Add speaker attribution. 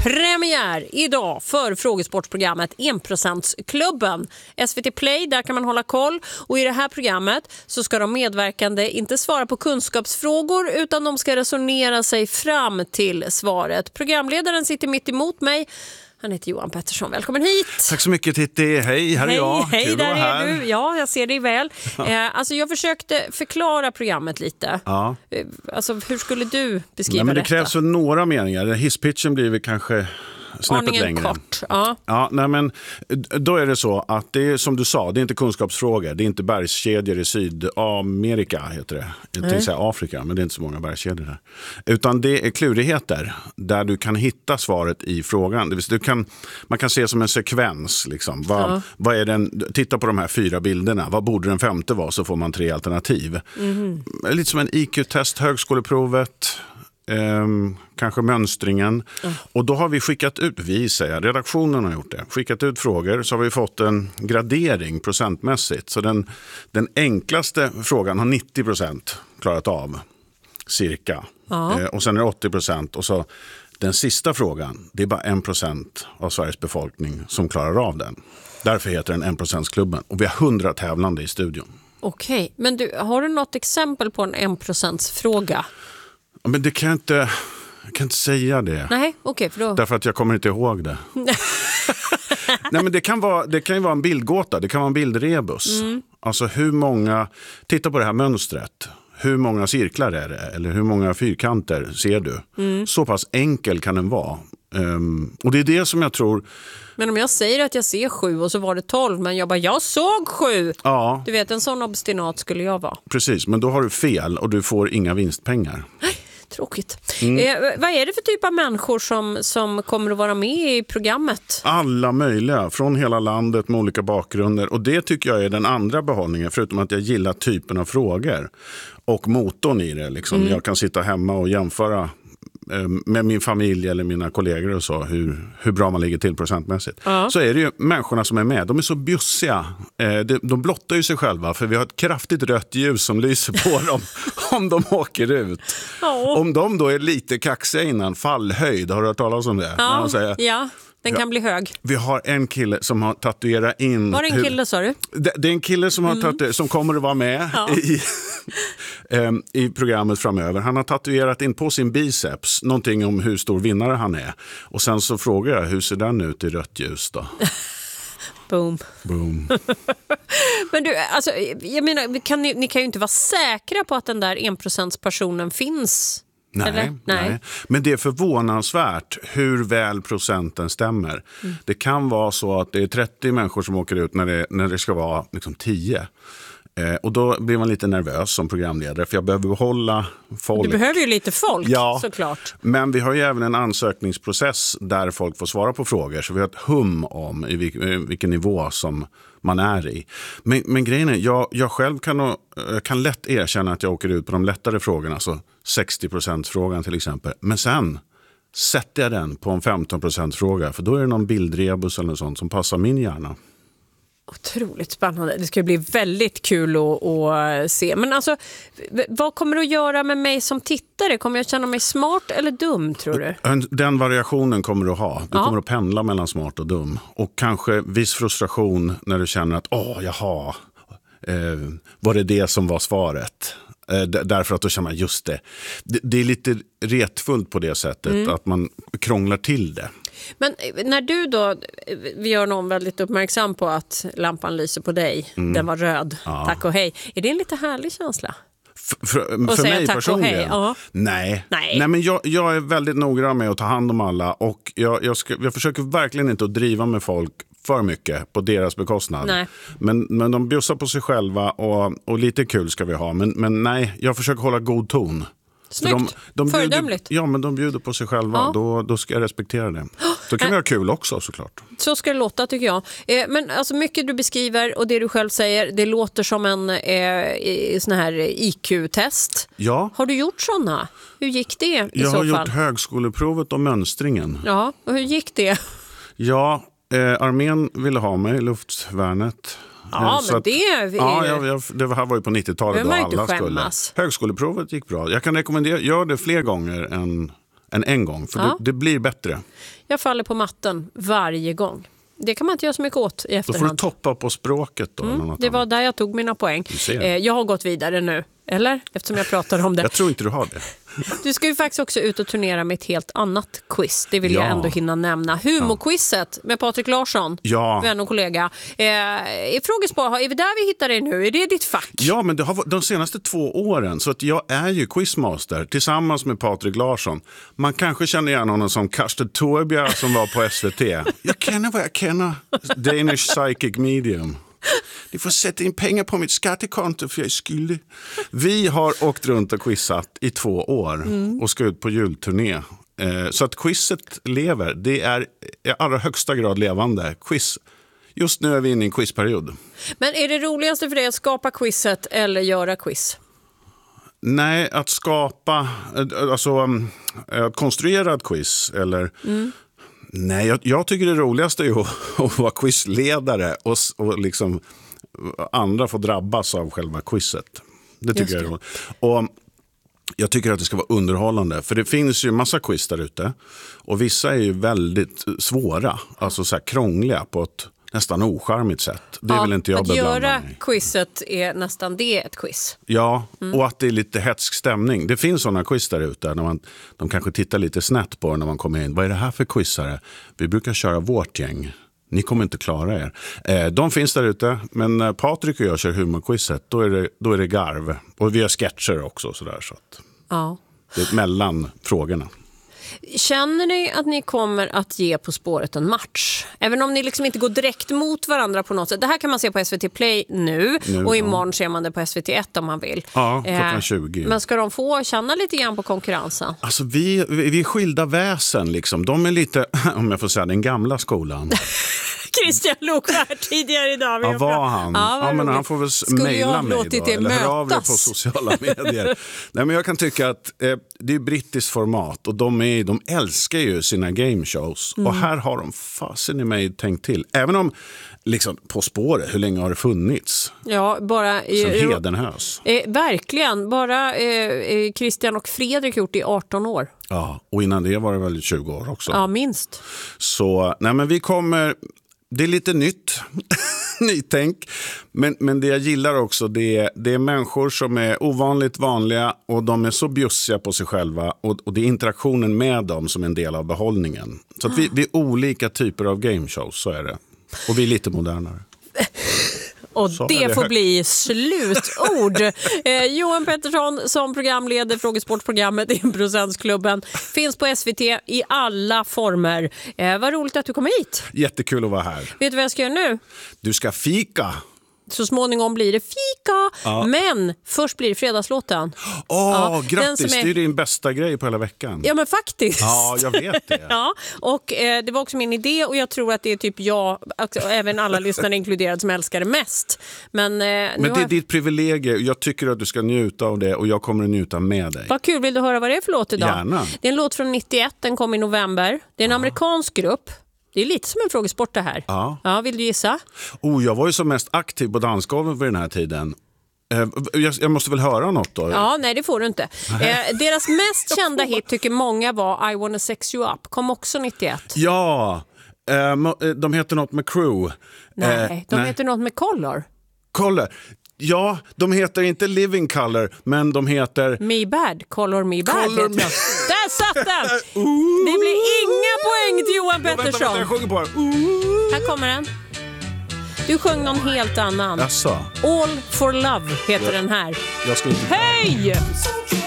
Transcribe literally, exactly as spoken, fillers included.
Speaker 1: premiär idag för frågesportprogrammet en procent-klubben. S V T Play, där kan man hålla koll. Och i det här programmet så ska de medverkande inte svara på kunskapsfrågor utan de ska resonera sig fram till svaret. Programledaren sitter mitt emot mig. Han heter Johan Pettersson. Välkommen hit.
Speaker 2: Tack så mycket Titti. Hej, här är
Speaker 1: hej,
Speaker 2: jag.
Speaker 1: Hej,
Speaker 2: Kul
Speaker 1: där
Speaker 2: att vara här.
Speaker 1: är du. Ja, jag ser dig väl. eh, alltså jag försökte förklara programmet lite.
Speaker 2: Ja.
Speaker 1: Eh, alltså hur skulle du beskriva
Speaker 2: Nej, men det
Speaker 1: detta?
Speaker 2: krävs väl några meningar. Hisspitchen blir väl kanske snäppet
Speaker 1: Aningen
Speaker 2: längre.
Speaker 1: kort. Ja.
Speaker 2: Ja, nej, men då är det så att det är som du sa, det är inte kunskapsfrågor. Det är inte bergskedjor i Sydamerika heter det. Jag tänkte säga Afrika, men det är inte så många bergskedjor där. Utan det är klurigheter där du kan hitta svaret i frågan. Det vill säga, du kan, man kan se som en sekvens. Liksom. Vad,
Speaker 1: Ja.
Speaker 2: vad är den, titta på de här fyra bilderna. Vad borde den femte vara, så får man tre alternativ. Mm. Lite som en I Q-test, högskoleprovet. Um, kanske mönstringen. Mm. Och då har vi skickat ut, vi säger, redaktionen har gjort det, skickat ut frågor, så har vi fått en gradering procentmässigt. Så den, den enklaste frågan har nittio procent klarat av, cirka.
Speaker 1: Ja.
Speaker 2: Uh, och sen är det åttio procent. Och så den sista frågan, det är bara en procent av Sveriges befolkning som klarar av den. Därför heter den en procent-klubben. Och vi har hundra tävlande i studion.
Speaker 1: Okej, men du, har du något exempel på en en procents-fråga?
Speaker 2: Men det kan jag inte, jag kan inte säga det.
Speaker 1: Nej, okej, för då...
Speaker 2: Därför att jag kommer inte ihåg det. Nej, men det kan vara, det kan ju vara en bildgåta, det kan vara en bildrebus. Mm. Alltså hur många, titta på det här mönstret. Hur många cirklar är det? Eller hur många fyrkanter ser du? Mm. Så pass enkel kan den vara. Um, och det är det som jag tror...
Speaker 1: Men om jag säger att jag ser sju och så var det tolv, men jag bara, jag såg sju.
Speaker 2: Ja.
Speaker 1: Du vet, en sån obstinat skulle jag vara.
Speaker 2: Precis, men då har du fel och du får inga vinstpengar.
Speaker 1: Tråkigt. Mm. Eh, vad är det för typ av människor som, som kommer att vara med i programmet?
Speaker 2: Alla möjliga, från hela landet med olika bakgrunder. Och det tycker jag är den andra behållningen, förutom att jag gillar typen av frågor. Och motorn i det. Liksom. Mm. Jag kan sitta hemma och jämföra med min familj eller mina kollegor och så, hur, hur bra man ligger till procentmässigt. Ja. Så är det ju människorna som är med, de är så bjussiga. Eh, de, de blottar ju sig själva, för vi har ett kraftigt rött ljus som lyser på dem om de åker ut. Ja. Om de då är lite kaxiga innan, fallhöjd, har du hört talas om det?
Speaker 1: Ja,
Speaker 2: säger,
Speaker 1: ja. Den kan bli hög.
Speaker 2: Vi har en kille som har tatuerat in...
Speaker 1: Var det en kille, sa du?
Speaker 2: Det, det är en kille som, har mm. tatuerat, som kommer att vara med ja. i, um, i programmet framöver. Han har tatuerat in på sin biceps någonting om hur stor vinnare han är. Och sen så frågar jag, hur ser den ut i rött ljus då?
Speaker 1: Boom.
Speaker 2: Boom.
Speaker 1: Men du, alltså, jag menar, kan ni, ni kan ju inte vara säkra på att den där en procents personen finns.
Speaker 2: Nej, nej. nej, men det är förvånansvärt hur väl procenten stämmer. Mm. Det kan vara så att det är trettio människor som åker ut när det, när det ska vara liksom tio. Eh, och då blir man lite nervös som programledare, för jag behöver behålla folk.
Speaker 1: Du behöver ju lite folk, ja, såklart.
Speaker 2: Men vi har ju även en ansökningsprocess där folk får svara på frågor, så vi har ett hum om i vilken, vilken nivå som man är i. Men, men grejen är, jag, jag själv kan, kan lätt erkänna att jag åker ut på de lättare frågorna, så sextio procent-frågan till exempel. Men sen sätter jag den på en femton procent-fråga, för då är det någon bildrebus eller något sånt som passar min hjärna.
Speaker 1: Otroligt spännande. Det ska bli väldigt kul att, att se. Men alltså, vad kommer du att göra med mig som tittare? Kommer jag känna mig smart eller dum, tror du?
Speaker 2: Den variationen kommer du att ha. Du
Speaker 1: ja. kommer
Speaker 2: att pendla mellan smart och dum. Och kanske viss frustration när du känner att åh, jaha, eh, var det det som var svaret? Eh, d- därför att då känner man just det. det. Det är lite retfullt på det sättet mm. att man krånglar till det.
Speaker 1: Men när du då, vi gör någon väldigt uppmärksam på att lampan lyser på dig, mm. den var röd, ja. tack och hej. Är det en lite härlig känsla?
Speaker 2: F- för för mig personligen?
Speaker 1: Hej, ja.
Speaker 2: Nej. Nej. Nej, men jag, jag är väldigt noggrann med att ta hand om alla, och jag, jag, ska, jag försöker verkligen inte att driva med folk för mycket på deras bekostnad. Nej. Men, men de bjussar på sig själva, och, och lite kul ska vi ha. Men, men nej, jag försöker hålla god ton.
Speaker 1: Snyggt, de, de föredömligt.
Speaker 2: Ja, men de bjuder på sig själva, ja. då, då ska jag respektera det. Då kan vi ha kul också, såklart.
Speaker 1: Så ska det låta, tycker jag. Eh, men alltså mycket du beskriver och det du själv säger, det låter som en eh, sån här I Q-test.
Speaker 2: Ja.
Speaker 1: Har du gjort såna? Hur gick det i
Speaker 2: jag
Speaker 1: så fall?
Speaker 2: Jag har gjort högskoleprovet och mönstringen.
Speaker 1: Ja, och hur gick det?
Speaker 2: Ja, eh, armén ville ha mig, luftvärnet.
Speaker 1: Ja,
Speaker 2: så
Speaker 1: men
Speaker 2: att,
Speaker 1: det är ju...
Speaker 2: Ja, jag, jag, det här var ju på nittiotalet då alla skulle.
Speaker 1: Skämmas.
Speaker 2: Högskoleprovet gick bra. Jag kan rekommendera, gör det fler gånger än än en gång. För
Speaker 1: Ja.
Speaker 2: det, det blir bättre.
Speaker 1: Jag faller på matten varje gång. Det kan man inte göra så mycket åt i
Speaker 2: Då
Speaker 1: efterhand.
Speaker 2: får du toppa på språket då.
Speaker 1: Mm,
Speaker 2: eller något
Speaker 1: det var
Speaker 2: annat.
Speaker 1: där jag tog mina poäng.
Speaker 2: ser.
Speaker 1: Eh, jag har gått vidare nu, eller? Eftersom jag pratade om det.
Speaker 2: Jag tror inte du har det.
Speaker 1: Du ska ju faktiskt också ut och turnera med ett helt annat quiz. Det vill
Speaker 2: Ja.
Speaker 1: jag ändå hinna nämna. Humorquizet med Patrik Larsson,
Speaker 2: Ja.
Speaker 1: vän och kollega. Eh, är frågespår, är vi där vi hittar dig nu? Är det ditt fack?
Speaker 2: Ja, men det har varit de senaste två åren. Så att jag är ju quizmaster tillsammans med Patrik Larsson. Man kanske känner igen honom som Karsten Torbjer som var på S V T. Jag känner vad jag känner. Danish Psychic Medium. Ni får sätta in pengar på mitt skattekonto för jag är skyldig. Vi har åkt runt och quizat i två år mm. och ska ut på julturné. Eh, så att quizet lever. Det är i allra högsta grad levande. Quiz. Just nu är vi inne i en quizperiod.
Speaker 1: Men är det roligaste för dig att skapa quizet eller göra quiz?
Speaker 2: Nej, att skapa, alltså att konstruera ett quiz eller... Mm. Nej, jag, jag tycker det roligaste är att, att vara quizledare och, och liksom andra får drabbas av själva quizet. Det tycker Just jag är roligt. Och jag tycker att det ska vara underhållande. För det finns ju massa quiz där ute. Och vissa är ju väldigt svåra. Alltså så här krångliga på ett nästan ocharmigt sätt. Det
Speaker 1: ja,
Speaker 2: vill inte jag
Speaker 1: att
Speaker 2: beblanda
Speaker 1: göra
Speaker 2: mig.
Speaker 1: quizet är nästan det ett quiz.
Speaker 2: Ja, mm. och att det är lite hetsk stämning. Det finns sådana quiz där ute. När man, de kanske tittar lite snett på när man kommer in. Vad är det här för quizare? Vi brukar köra vårt gäng. Ni kommer inte klara er. Eh, de finns där ute, men när Patrik och jag kör humorquizet, då är det, då är det garv. Och vi har sketcher också. Sådär, så att
Speaker 1: ja.
Speaker 2: det är mellan frågorna.
Speaker 1: Känner ni att ni kommer att ge På spåret en match? Även om ni liksom inte går direkt mot varandra på något sätt. Det här kan man se på S V T Play nu, nu och imorgon ja. ser man det på S V T ett om man vill.
Speaker 2: Ja, klockan tjugo.
Speaker 1: Men ska de få känna lite grann på konkurrensen?
Speaker 2: Alltså vi, vi, vi är skilda väsen liksom. De är lite, om jag får säga, den gamla skolan.
Speaker 1: Christian Lokvär tidigare idag.
Speaker 2: Ja, var han? Ja, var ja, men han får väl mejla mig då, eller höra av det på sociala medier. Nej, men jag kan tycka att eh, det är brittiskt format och de, är, de älskar ju sina gameshows. Mm. Och här har de fasen i mig tänkt till. Även om, liksom, På spåret, hur länge har det funnits? Ja, bara... Som eh, hedenhös.
Speaker 1: Eh, verkligen, bara eh, Christian och Fredrik gjort i arton år.
Speaker 2: Ja, och innan det var det väl tjugo år också.
Speaker 1: Ja, minst.
Speaker 2: Så, nej men vi kommer... Det är lite nytt, nytänk, men, men det jag gillar också det är, det är människor som är ovanligt vanliga och de är så bjussiga på sig själva och, och det är interaktionen med dem som är en del av behållningen. Så att vi, vi är olika typer av gameshows, så är det. Och vi är lite modernare.
Speaker 1: Och så det, det får bli slutord. eh, Johan Pettersson som programleder frågesportprogrammet en procentsklubben finns på S V T i alla former. Eh, vad roligt att du kom hit.
Speaker 2: Jättekul att vara här.
Speaker 1: Vet du vad jag ska göra nu?
Speaker 2: Du ska fika.
Speaker 1: Så småningom blir det fika, ja. Men först blir det fredagslåten.
Speaker 2: Åh, ja, grattis, är... det är din bästa grej på hela veckan.
Speaker 1: Ja, men faktiskt.
Speaker 2: Ja, jag vet det.
Speaker 1: Ja, och eh, det var också min idé och jag tror att det är typ jag, också, även alla lyssnare inkluderade, som älskar det mest. Men, eh,
Speaker 2: men det är
Speaker 1: jag...
Speaker 2: ditt privilegie, jag tycker att du ska njuta av det och jag kommer att njuta med dig.
Speaker 1: Vad kul, vill du höra vad det är för låt idag?
Speaker 2: Gärna. Det
Speaker 1: är en låt från nittioett, den kom i november. Det är en ja. amerikansk grupp. Det är lite som en frågesport det här. Ja. Ja, vill du gissa?
Speaker 2: Oh, jag var ju som mest aktiv på dansgolven vid den här tiden. Eh, jag, jag måste väl höra något då?
Speaker 1: Ja, nej det får du inte. Eh, deras mest kända hit tycker många var I wanna sex you up. Kom också nittioett.
Speaker 2: Ja, eh, de heter något med Crew.
Speaker 1: Nej, eh, de nej. heter något med Color.
Speaker 2: Color. Ja, de heter inte Living Color, men de heter...
Speaker 1: Me Bad, Color Me Bad.
Speaker 2: Color me...
Speaker 1: Där satt den! Det blir inga poäng till Johan Pettersson.
Speaker 2: Vänta, vänta, jag sjunger på den.
Speaker 1: Här kommer den. Du sjöng någon helt annan.
Speaker 2: Jaså?
Speaker 1: All for Love heter ja. den här.
Speaker 2: Jag ska inte...
Speaker 1: Hej!